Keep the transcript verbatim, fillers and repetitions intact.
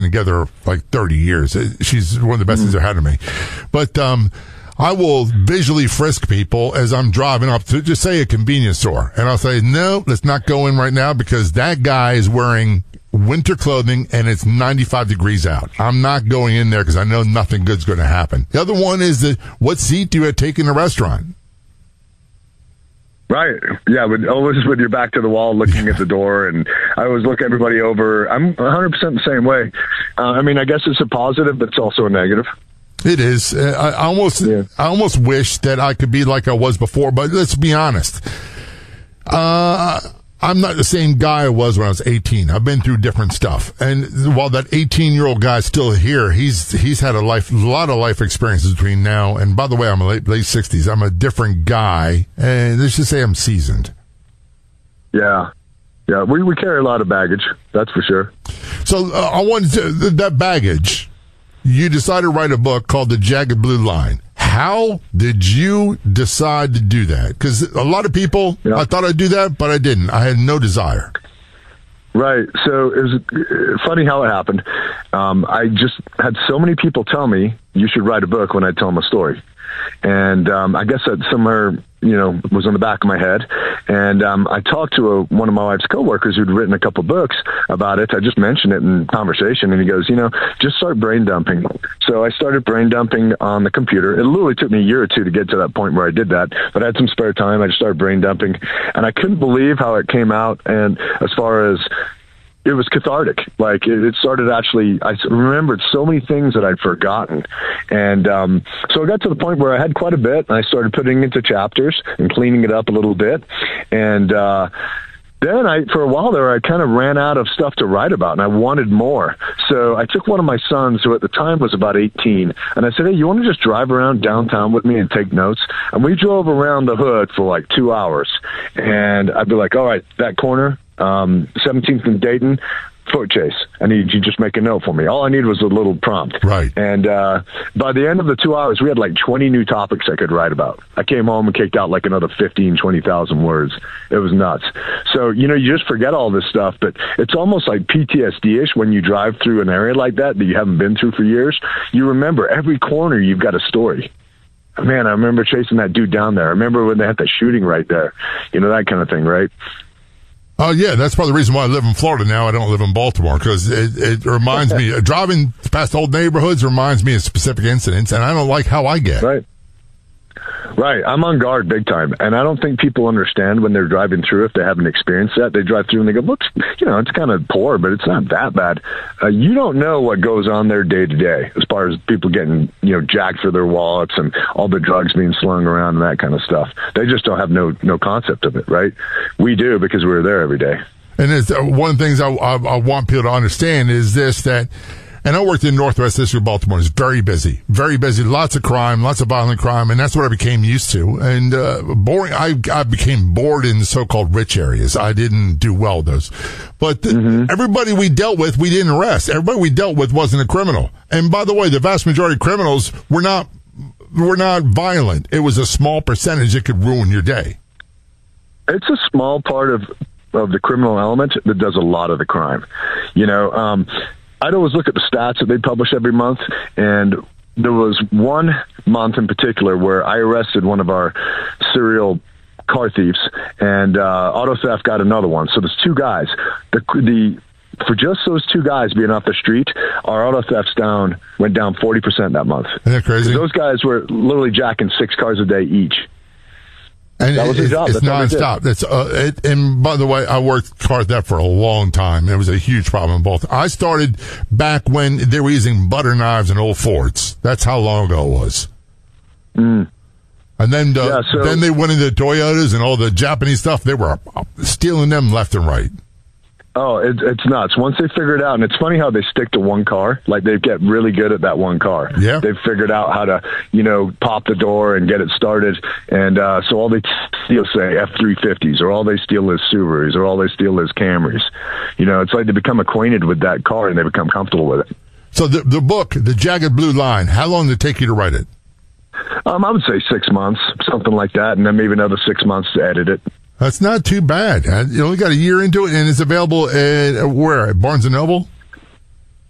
together like thirty years. She's one of the best mm-hmm. things I've had to me. But um, I will visually frisk people as I'm driving up to just say a convenience store. And I'll say, no, let's not go in right now because that guy is wearing winter clothing and it's ninety-five degrees out. I'm not going in there because I know nothing good's going to happen. The other one is that what seat do you take in the restaurant? Right. Yeah, but always with your back to the wall looking at the door, and I always look everybody over. I'm one hundred percent the same way. Uh, I mean, I guess it's a positive, but it's also a negative. It is. Uh, I almost yeah. I almost wish that I could be like I was before, but let's be honest. Uh, I'm not the same guy I was when I was eighteen. I've been through different stuff. And while that eighteen-year-old guy's still here, he's he's had a life, a lot of life experiences between now. And by the way, I'm a late, late sixties. I'm a different guy. And let's just say I'm seasoned. Yeah. Yeah, we, we carry a lot of baggage. That's for sure. So uh, I wanted to, that baggage, you decided to write a book called The Jagged Blue Line. How did you decide to do that? Because a lot of people, yeah. I thought I'd do that, but I didn't. I had no desire. Right. So it was funny how it happened. Um, I just had so many people tell me, you should write a book when I tell them a story. And um, I guess that somewhere, you know, was on the back of my head. And um, I talked to a, one of my wife's coworkers who'd written a couple books about it. I just mentioned it in conversation, and he goes, you know, just start brain dumping. So I started brain dumping on the computer. It literally took me a year or two to get to that point where I did that, but I had some spare time. I just started brain dumping, and I couldn't believe how it came out. And as far as it was cathartic. Like it, it started actually, I remembered so many things that I'd forgotten. And um, so I got to the point where I had quite a bit, and I started putting it into chapters and cleaning it up a little bit. And uh, then I, for a while there, I kind of ran out of stuff to write about, and I wanted more. So I took one of my sons, who at the time was about eighteen, and I said, hey, you want to just drive around downtown with me and take notes? And we drove around the hood for like two hours. And I'd be like, all right, that corner, Um, seventeenth and Dayton, foot chase. I need you just make a note for me. All I needed was a little prompt. Right. And uh, by the end of the two hours, we had like twenty new topics I could write about. I came home and kicked out like another fifteen, twenty thousand words. It was nuts. So, you know, you just forget all this stuff, but it's almost like P T S D-ish when you drive through an area like that that you haven't been through for years. You remember every corner you've got a story. Man, I remember chasing that dude down there. I remember when they had that shooting right there. You know, that kind of thing, right? Oh, uh, yeah, that's part of the reason why I live in Florida now. I don't live in Baltimore, because it, it reminds me, driving past old neighborhoods reminds me of specific incidents, and I don't like how I get. Right. Right. I'm on guard big time, and I don't think people understand when they're driving through if they haven't experienced that. They drive through and they go, looks, you know, it's kind of poor, but it's not that bad. Uh, you don't know what goes on there day to day as far as people getting, you know, jacked for their wallets and all the drugs being slung around and that kind of stuff. They just don't have no no concept of it, right? We do, because we're there every day. And it's, uh, one of the things I, I, I want people to understand is this, that, and I worked in Northwest District of Baltimore. It's very busy, very busy. Lots of crime, lots of violent crime, and that's what I became used to. And uh, boring. I, I became bored in the so-called rich areas. I didn't do well with those. But the, mm-hmm. everybody we dealt with, we didn't arrest. Everybody we dealt with wasn't a criminal. And by the way, the vast majority of criminals were not were not violent. It was a small percentage that could ruin your day. It's a small part of of the criminal element that does a lot of the crime. You know. Um, I'd always look at the stats that they publish every month, and there was one month in particular where I arrested one of our serial car thieves, and uh, auto theft got another one. So there's two guys. The, the for just those two guys being off the street, our auto thefts down went down forty percent that month. Isn't that crazy? Those guys were literally jacking six cars a day each. And that was his it, job. It's That's nonstop. That's uh, it, and by the way, I worked car theft for a long time. It was a huge problem in both. I started back when they were using butter knives and old Fords. That's how long ago it was. Mm. And then the, yeah, so, then they went into Toyotas and all the Japanese stuff. They were stealing them left and right. Oh, it, it's nuts. Once they figure it out, and it's funny how they stick to one car. Like, they get really good at that one car. Yeah. They've figured out how to, you know, pop the door and get it started. And uh, so all they steal, say, F three fifties, or all they steal is Subarus, or all they steal is Camrys. You know, it's like they become acquainted with that car, and they become comfortable with it. So the the book, The Jagged Blue Line, how long did it take you to write it? Um, I would say six months, something like that, and then maybe another six months to edit it. That's not too bad. You only got a year into it, and it's available at where? At Barnes and Noble?